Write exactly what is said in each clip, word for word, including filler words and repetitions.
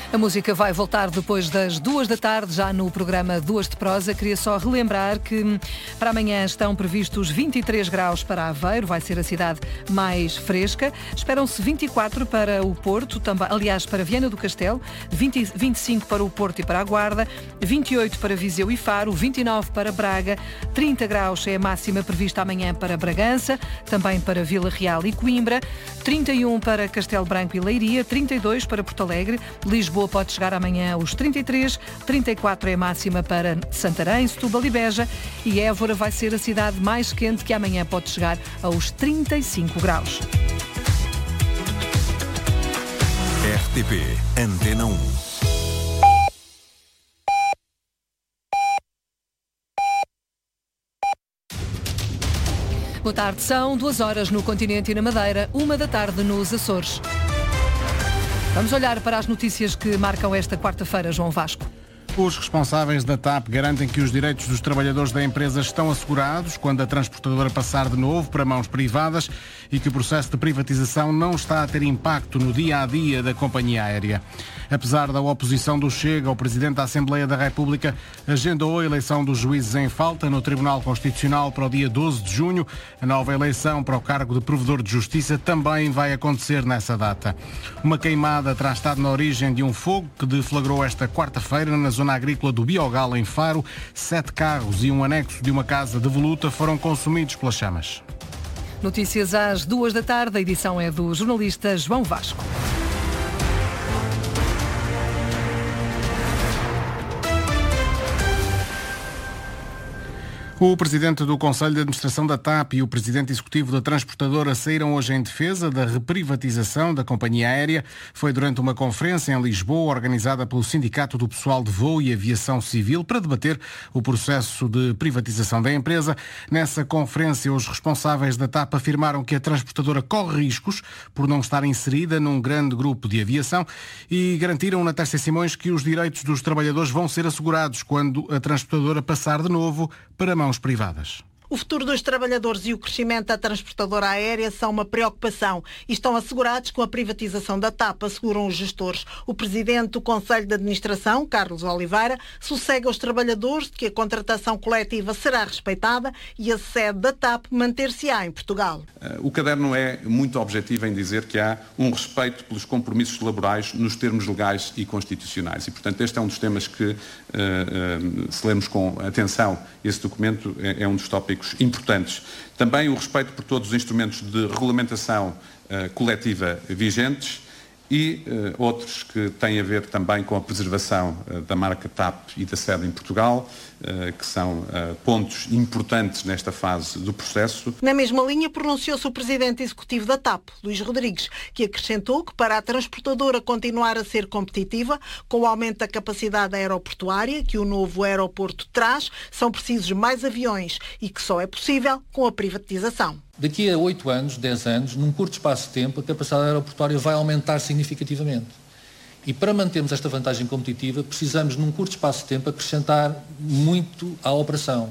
A música vai voltar depois das duas da tarde, já no programa Duas de Prosa. Queria só relembrar que para amanhã estão previstos vinte e três graus para Aveiro, vai ser a cidade mais fresca. Esperam-se vinte e quatro para o Porto, também, aliás, para Viana do Castelo, vinte, vinte e cinco para o Porto e para a Guarda, vinte e oito para Viseu e Faro, vinte e nove para Braga, trinta graus é a máxima prevista amanhã para Bragança, também para Vila Real e Coimbra, trinta e um para Castelo Branco e Leiria, trinta e dois para Porto Alegre, Lisboa pode chegar amanhã aos trinta e três, trinta e quatro é a máxima para Santarém, Setúbal e Beja, e Évora vai ser a cidade mais quente, que amanhã pode chegar aos trinta e cinco graus. R T P Antena um. Boa tarde, são duas horas no continente e na Madeira, uma da tarde nos Açores. Vamos olhar para as notícias que marcam esta quarta-feira, João Vasco. Os responsáveis da T A P garantem que os direitos dos trabalhadores da empresa estão assegurados quando a transportadora passar de novo para mãos privadas e que o processo de privatização não está a ter impacto no dia-a-dia da companhia aérea. Apesar da oposição do Chega, o Presidente da Assembleia da República agendou a eleição dos juízes em falta no Tribunal Constitucional para o dia doze de junho. A nova eleição para o cargo de Provedor de Justiça também vai acontecer nessa data. Uma queimada terá estado na origem de um fogo que deflagrou esta quarta-feira na zona agrícola do Biogal, em Faro. Sete carros e um anexo de uma casa de voluta foram consumidos pelas chamas. Notícias às duas da tarde, a edição é do jornalista João Vasco. O Presidente do Conselho de Administração da T A P e o Presidente Executivo da Transportadora saíram hoje em defesa da reprivatização da companhia aérea. Foi durante uma conferência em Lisboa, organizada pelo Sindicato do Pessoal de Voo e Aviação Civil, para debater o processo de privatização da empresa. Nessa conferência, os responsáveis da T A P afirmaram que a transportadora corre riscos por não estar inserida num grande grupo de aviação e garantiram na Testa Simões que os direitos dos trabalhadores vão ser assegurados quando a transportadora passar de novo para mãos privadas. O futuro dos trabalhadores e o crescimento da transportadora aérea são uma preocupação e estão assegurados com a privatização da T A P, asseguram os gestores. O presidente do Conselho de Administração, Carlos Oliveira, sossega os trabalhadores de que a contratação coletiva será respeitada e a sede da T A P manter-se-á em Portugal. O caderno é muito objetivo em dizer que há um respeito pelos compromissos laborais nos termos legais e constitucionais e, portanto, este é um dos temas que, se lermos com atenção esse documento, é um dos tópicos importantes. Também o respeito por todos os instrumentos de regulamentação uh, coletiva vigentes e uh, outros que têm a ver também com a preservação uh, da marca T A P e da sede em Portugal, uh, que são uh, pontos importantes nesta fase do processo. Na mesma linha pronunciou-se o Presidente Executivo da T A P, Luís Rodrigues, que acrescentou que para a transportadora continuar a ser competitiva, com o aumento da capacidade aeroportuária que o novo aeroporto traz, são precisos mais aviões e que só é possível com a privatização. Daqui a oito anos, dez anos, num curto espaço de tempo, a capacidade aeroportuária vai aumentar significativamente. E para mantermos esta vantagem competitiva, precisamos, num curto espaço de tempo, acrescentar muito à operação.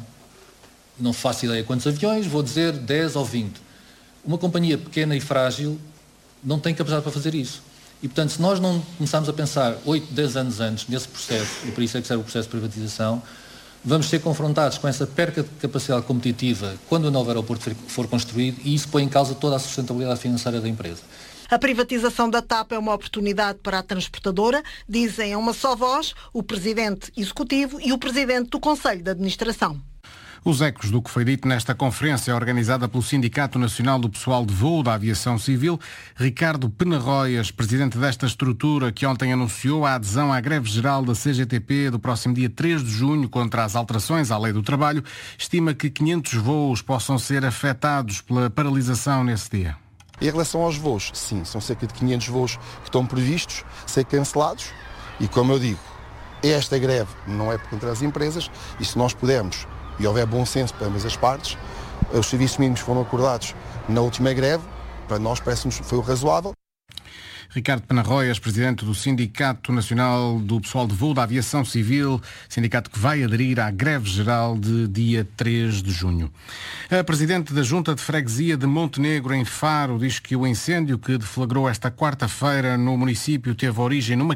Não faço ideia quantos aviões, vou dizer dez ou vinte. Uma companhia pequena e frágil não tem capacidade para fazer isso. E, portanto, se nós não começarmos a pensar oito, dez anos antes nesse processo, e por isso é que serve o processo de privatização, vamos ser confrontados com essa perca de capacidade competitiva quando o novo aeroporto for construído e isso põe em causa toda a sustentabilidade financeira da empresa. A privatização da T A P é uma oportunidade para a transportadora, dizem a uma só voz o Presidente Executivo e o Presidente do Conselho de Administração. Os ecos do que foi dito nesta conferência organizada pelo Sindicato Nacional do Pessoal de Voo da Aviação Civil, Ricardo Penarroias, presidente desta estrutura, que ontem anunciou a adesão à greve geral da C G T P do próximo dia três de junho contra as alterações à Lei do Trabalho, estima que quinhentos voos possam ser afetados pela paralisação nesse dia. Em relação aos voos, sim, são cerca de quinhentos voos que estão previstos ser cancelados e, como eu digo, esta greve não é contra as empresas e se nós pudermos e houver bom senso para ambas as partes, os serviços mínimos foram acordados na última greve, para nós parece-nos foi o razoável. Ricardo Penarroias, presidente do Sindicato Nacional do Pessoal de Voo da Aviação Civil, sindicato que vai aderir à greve geral de dia três de junho. A presidente da Junta de Freguesia de Montenegro, em Faro, diz que o incêndio que deflagrou esta quarta-feira no município teve origem numa